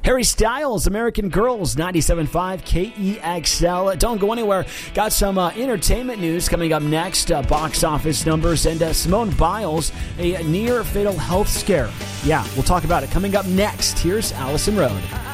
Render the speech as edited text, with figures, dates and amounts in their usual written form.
Harry Styles, American Girls, 97.5 KEXL. Don't go anywhere. Got some entertainment news coming up next, box office numbers, and Simone Biles, a near-fatal health scare. Yeah, we'll talk about it coming up next. Here's Allison Road.